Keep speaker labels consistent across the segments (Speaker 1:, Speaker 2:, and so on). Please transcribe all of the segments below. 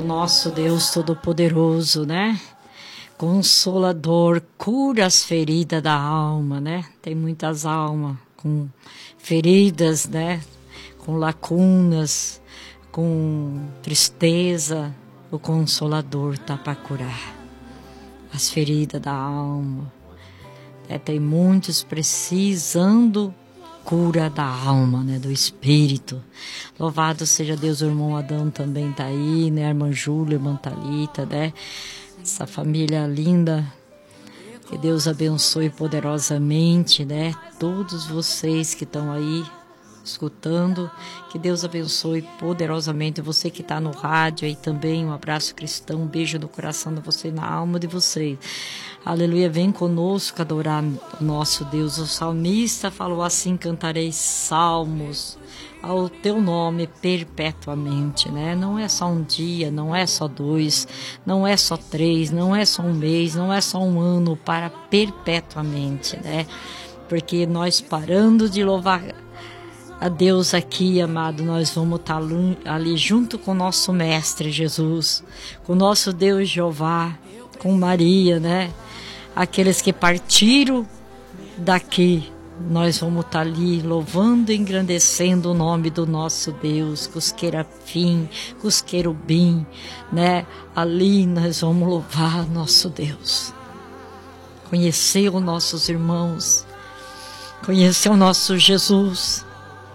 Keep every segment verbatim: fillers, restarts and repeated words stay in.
Speaker 1: nosso Deus Todo-Poderoso, né? Consolador, cura as feridas da alma, né? Tem muitas almas com feridas, né? Com lacunas, com tristeza. O Consolador tá para curar as feridas da alma. É, tem muitos precisando cura da alma, né, do espírito. Louvado seja Deus, o irmão Adão também tá aí, né, a irmã Júlia, a irmã Thalita, né, essa família linda. Que Deus abençoe poderosamente, né, todos vocês que estão aí escutando. Que Deus abençoe poderosamente você que está no rádio aí também. Um abraço cristão, um beijo no coração de você, na alma de vocês. Aleluia, vem conosco adorar o nosso Deus. O salmista falou assim: cantarei salmos ao teu nome perpetuamente, né? Não é só um dia, não é só dois, não é só três, não é só um mês, não é só um ano, para perpetuamente, né? Porque nós parando de louvar a Deus aqui, amado, nós vamos estar ali junto com o nosso Mestre Jesus, com o nosso Deus Jeová, com Maria, né? Aqueles que partiram daqui, nós vamos estar ali louvando e engrandecendo o nome do nosso Deus, Cusqueira-Fim, Cusqueirubim, né? Ali nós vamos louvar nosso Deus, conhecer os nossos irmãos, conhecer o nosso Jesus.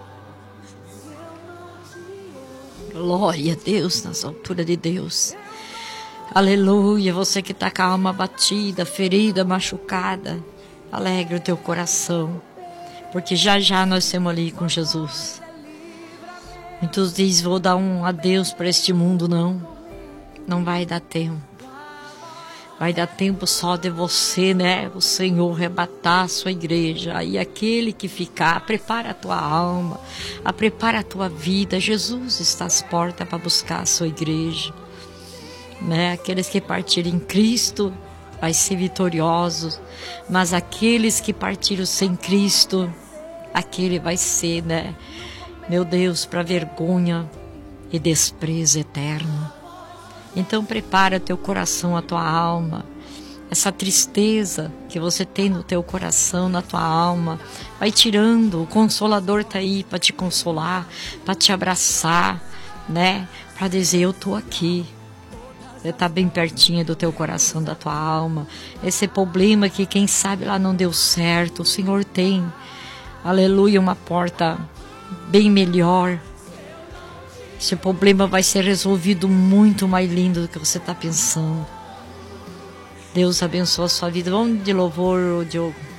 Speaker 1: Glória a Deus nas alturas de Deus. Aleluia, você que está com a alma batida, ferida, machucada, alegre o teu coração, porque já já nós estamos ali com Jesus. Muitos dizem: vou dar um adeus para este mundo. Não, não vai dar tempo. Vai dar tempo só de você, né? O Senhor arrebatar a sua igreja. E aquele que ficar, prepara a tua alma, a prepara a tua vida. Jesus está às portas para buscar a sua igreja, né? Aqueles que partirem em Cristo vai ser vitoriosos, mas aqueles que partiram sem Cristo, aquele vai ser, né? Meu Deus, para vergonha e desprezo eterno. Então prepara teu coração, a tua alma. Essa tristeza que você tem no teu coração, na tua alma, vai tirando. O Consolador está aí para te consolar, para te abraçar, né? Para dizer: eu estou aqui. Você está bem pertinho do teu coração, da tua alma. Esse problema que quem sabe lá não deu certo, o Senhor tem, aleluia, uma porta bem melhor. Esse problema vai ser resolvido muito mais lindo do que você está pensando. Deus abençoe a sua vida. Vamos de louvor, Diogo.